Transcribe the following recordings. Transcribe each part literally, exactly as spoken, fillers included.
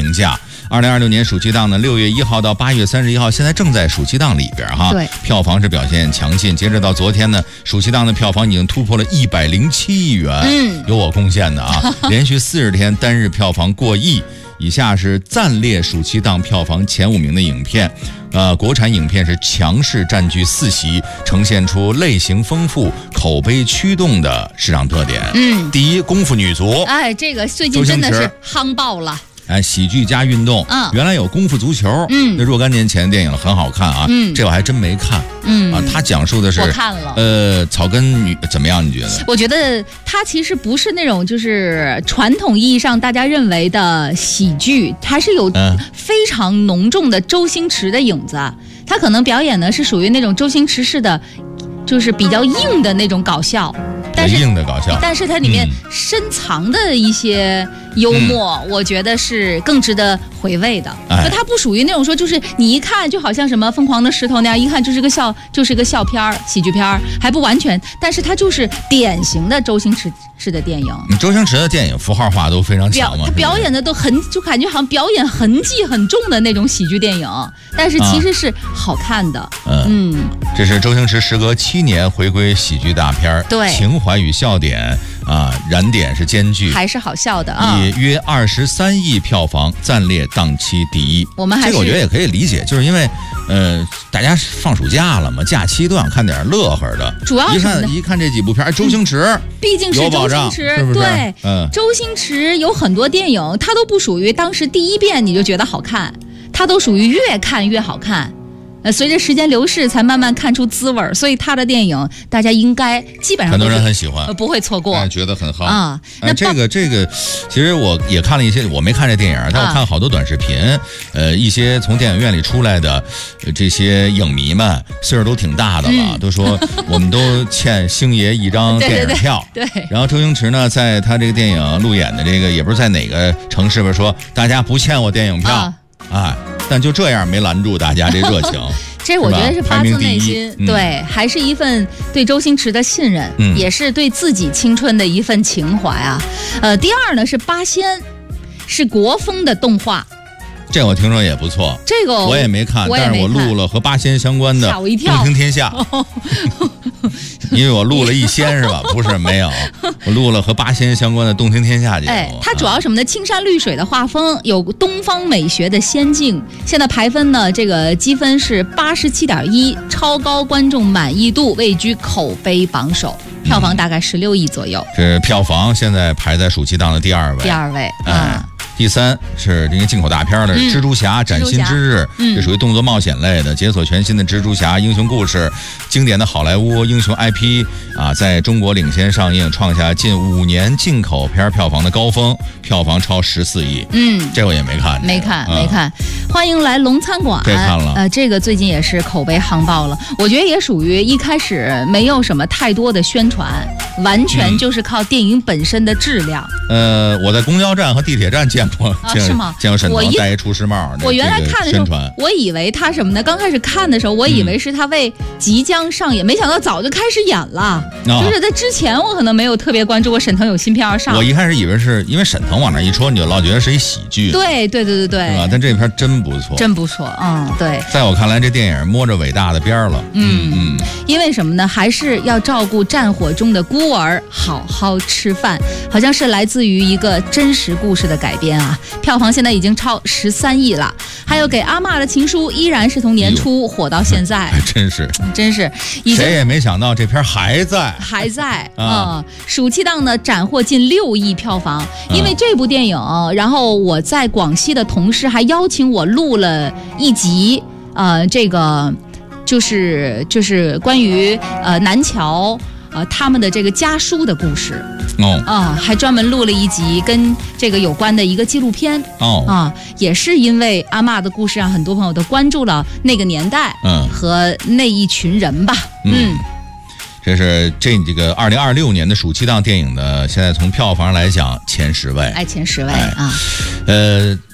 评价。二零二六年暑期档呢，六月一号到八月三十一号，现在正在暑期档里边哈。 对， 票房是表现强劲。截止到昨天呢，暑期档的票房已经突破了一百零七亿元， 嗯， 有我贡献的啊，连续四十天单日票房过亿。以下是暂列暑期档票房前五名的影片，呃，国产影片是强势占据四席，呈现出类型丰富、口碑驱动的市场特点。 嗯， 第一，功夫女足， 哎，这个最近真的是夯爆了。 哎，喜剧加运动， 嗯， 原来有功夫足球， 嗯， 那若干年前的电影很好看啊， 嗯， 这我还真没看， 嗯啊，他讲述的是我看了， 呃，草根女怎么样？你觉得？ 我觉得它其实不是那种就是传统意义上大家认为的喜剧，它是有非常浓重的周星驰的影子，他可能表演的是属于那种周星驰式的，就是比较硬的那种搞笑。但是硬的搞笑， 但是它里面深藏的一些幽默，嗯、我觉得是更值得回味的。 哎、 就它不属于那种说，就是你一看就好像什么《疯狂的石头》那样，一看就是个笑，就是个笑片儿、喜剧片儿，还不完全。但是它就是典型的周星驰式的电影。 周星驰的电影符号化都非常强嘛， 他表演的都很，就感觉好像表演痕迹很重的那种喜剧电影，但是其实是好看的。 啊、嗯, 嗯，这是周星驰时隔七年回归喜剧大片， 对， 情怀与笑点啊燃点是兼具， 还是好笑的啊！ 以约二十三亿票房暂列档期第一。 我们还是这个我觉得也可以理解，就是因为呃大家放暑假了嘛，假期都想看点乐呵的。 主要一看一看这几部片，周星驰， 嗯、毕竟是周星驰， 是不是？ 对， 嗯， 周星驰有很多电影，它都不属于当时第一遍你就觉得好看，它都属于越看越好看。呃，随着时间流逝，才慢慢看出滋味儿，所以他的电影大家应该基本上很多人很喜欢， 呃，不会错过， 哎、觉得很好啊。 那、哎、这个这个，其实我也看了一些，我没看这电影，但我看好多短视频，啊、呃，一些从电影院里出来的、呃、这些影迷们，岁数都挺大的了，嗯、都说我们都欠星爷一张电影票。 对, 对, 对。 然后周星驰呢，在他这个电影路演的这个，也不是在哪个城市吧，说大家不欠我电影票啊。哎但就这样没拦住大家这热情， 这我觉得是发自内心， 嗯、 对，还是一份对周星驰的信任， 嗯、 也是对自己青春的一份情怀啊。呃，第二呢是八仙，是国风的动画。 这我听说也不错， 这个我也没看， 我也但是我录了和八仙相关的《 吓我一跳动听天下》，因为我录了一仙是吧？不是，没有，我录了和八仙相关的《动听天下》节目。 哎，它主要什么呢？青山绿水的画风，有东方美学的仙境。现在排分呢，这个积分是八十七点一，超高观众满意度，位居口碑榜首，票房大概十六亿左右。 这、嗯、票房现在排在暑期档的第二位。 第二位， 哎、嗯。第三是这个进口大片的《蜘蛛侠：崭新之日》， 嗯、 这属于动作冒险类的，解锁全新的蜘蛛侠英雄故事，经典的好莱坞英雄 I P 啊，在中国领先上映，创下近五年进口片票房的高峰，票房超十四亿。 嗯， 这我也没看， 没看， 嗯、 没看。欢迎来龙餐馆， 这看了。 呃，这个最近也是口碑夯爆了，我觉得也属于一开始没有什么太多的宣传，完全就是靠电影本身的质量。 嗯、呃，我在公交站和地铁站见过， 啊、是吗？ 见过沈腾戴一厨师帽。 我原来看的时候，我以为他什么呢？刚开始看的时候，我以为是他为即将上演，嗯、没想到早就开始演了。哦、就是在之前，我可能没有特别关注过沈腾有新片要上。 我一开始以为是因为沈腾往那一戳，你就老觉得是一喜剧。 对对对对对， 是吧？但这片真不错， 真不错。嗯，对。 在我看来，这电影摸着伟大的边儿了。 嗯嗯，因为什么呢？还是要照顾战火中的孤儿，好好吃饭。好像是来自于一个真实故事的改编啊，票房现在已经超十三亿了。还有给阿嬷的情书依然是从年初火到现在， 哎、真是真是， 谁也没想到这片还在还在啊、嗯！暑期档呢斩获近六亿票房，因为这部电影，嗯、然后我在广西的同事还邀请我录了一集，呃，这个就是就是关于呃南侨。呃，他们的这个家书的故事， 哦， 啊，还专门录了一集跟这个有关的一个纪录片， 哦， 啊，也是因为阿嬷的故事，让很多朋友都关注了那个年代， 嗯，和那一群人吧，嗯。嗯这是这这个二零二六年的暑期档电影的，现在从票房来讲前十位， 哎，前十位、哎、啊。 呃，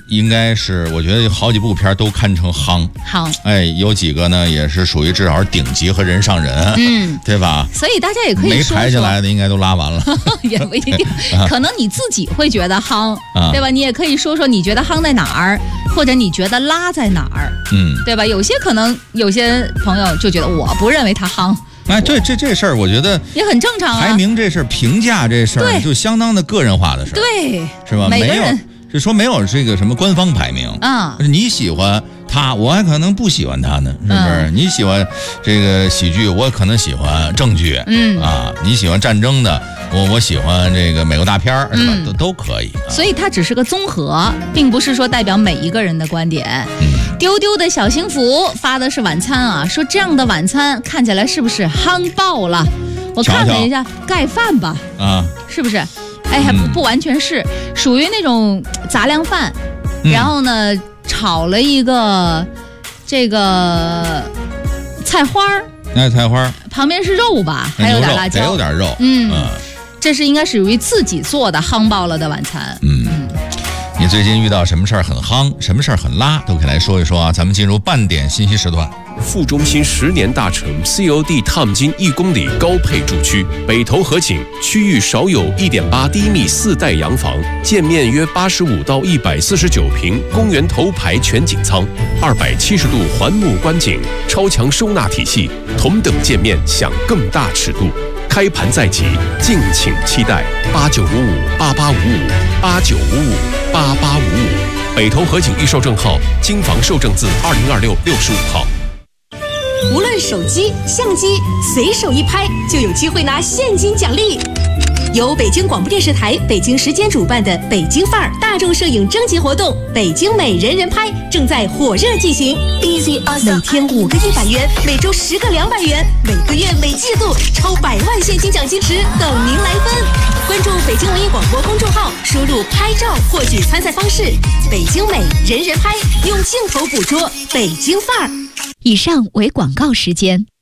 应该是我觉得好几部片都堪称夯。 好， 哎，有几个呢也是属于至少是顶级和人上人， 嗯， 对吧？ 所以大家也可以没说说排下来的应该都拉完了， 也不一定，可能你自己会觉得夯， 啊、 对吧？你也可以说说你觉得夯在哪儿，或者你觉得拉在哪儿， 嗯， 对吧？有些可能有些朋友就觉得我不认为他夯。 哎，这这这事儿，我觉得也很正常啊。 排名这事儿、评价这事儿，就相当的个人化的事儿， 对， 是吧？ 每个人没有，就说没有这个什么官方排名啊， 你喜欢他，我还可能不喜欢他呢，是不是？嗯、你喜欢这个喜剧，我可能喜欢正剧， 嗯啊，你喜欢战争的，我我喜欢这个美国大片儿，是吧？嗯、都都可以、啊。 所以它只是个综合，并不是说代表每一个人的观点。嗯。丢丢的小幸福发的是晚餐啊，说这样的晚餐看起来是不是夯爆了？我看了一下盖饭吧， 啊， 是不是？哎，还不不完全是，属于那种杂粮饭，嗯、然后呢炒了一个这个菜花儿， 那菜花儿旁边是肉吧，还有点辣椒， 得有点肉， 嗯，嗯这是应该属于自己做的夯爆了的晚餐， 嗯。嗯你最近遇到什么事儿很夯，什么事儿很拉，都可以来说一说啊！咱们进入半点信息时段。 副中心十年大成 C O D 烫金一公里高配住区，北投河景区域少有 一点八 低密四代洋房，建面约八十五到一百四十九平，公园头排全景舱，二百七十度环幕观景，超强收纳体系，同等建面享更大尺度。开盘在即，敬请期待。八九五五八八五五八九五五八八五五，北投河景预售证号，京房售证字二零二六六十五号。 无论手机、相机，随手一拍就有机会拿现金奖励。由北京广播电视台北京时间主办的北京范儿大众摄影征集活动“北京美人人拍”正在火热进行。每天五个一百元，每周十个两百元，每个月每季度超百万现金奖金池等您来分。关注北京文艺广播公众号，输入拍照获取参赛方式。北京美人人拍，用镜头捕捉北京范儿。 以上为广告时间。